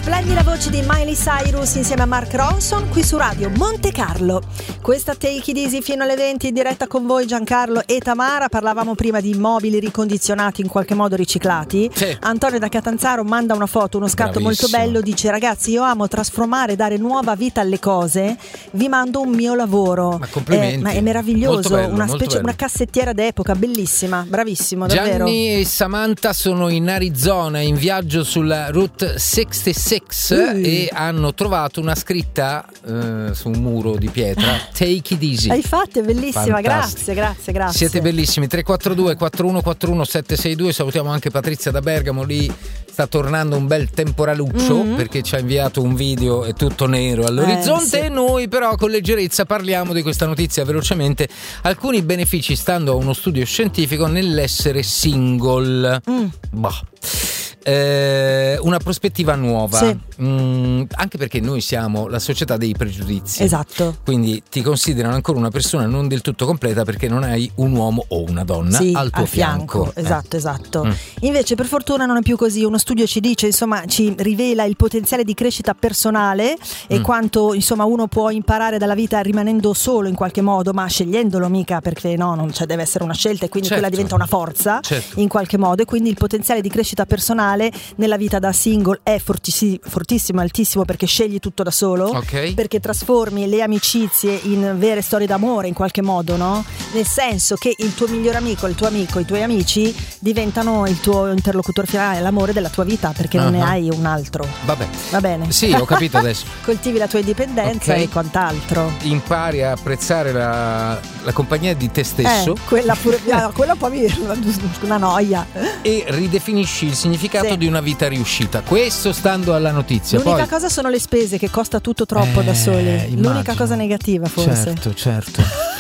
Splendida voce di Miley Cyrus insieme a Mark Ronson qui su Radio Monte Carlo. Questa Take It Easy fino alle 20 in diretta con voi Giancarlo e Tamara. Parlavamo prima di immobili ricondizionati, in qualche modo riciclati. Sì. Antonio da Catanzaro manda una foto, uno scatto molto bello, dice: ragazzi, io amo trasformare, dare nuova vita alle cose, vi mando un mio lavoro. Ma complimenti. Ma è meraviglioso, bello, una cassettiera d'epoca, bellissima, bravissimo, davvero. Gianni e Samantha sono in Arizona in viaggio sulla Route 66 e hanno trovato una scritta su un muro di pietra: Take It Easy. Hai fatto, è bellissima. Fantastico. Grazie. Siete bellissimi. 342 4141 762. Salutiamo anche Patrizia da Bergamo, lì sta tornando un bel temporaluccio perché ci ha inviato un video, è tutto nero all'orizzonte. Sì. E noi però con leggerezza parliamo di questa notizia velocemente. Alcuni benefici, stando a uno studio scientifico, nell'essere single. Una prospettiva nuova, sì. Anche perché noi siamo la società dei pregiudizi, esatto, quindi ti considerano ancora una persona non del tutto completa perché non hai un uomo o una donna al tuo fianco. Esatto. Invece per fortuna non è più così. Uno studio ci dice, insomma, ci rivela il potenziale di crescita personale e quanto, insomma, uno può imparare dalla vita rimanendo solo in qualche modo, ma scegliendolo mica, perché no, non deve essere una scelta e quindi quella diventa una forza in qualche modo. E quindi il potenziale di crescita personale nella vita da single è fortissimo, altissimo, perché scegli tutto da solo, perché trasformi le amicizie in vere storie d'amore in qualche modo, no? Nel senso che il tuo miglior amico, il tuo amico, i tuoi amici diventano il tuo interlocutore finale, l'amore della tua vita, perché non ne hai un altro. Va bene? Sì, ho capito adesso. Coltivi la tua indipendenza e quant'altro. Impari a apprezzare la compagnia di te stesso. Quella poi una noia. E ridefinisci il significato di una vita riuscita. Questo stando alla notizia. L'unica cosa sono le spese, che costa tutto troppo da soli. L'unica cosa negativa forse. Certo.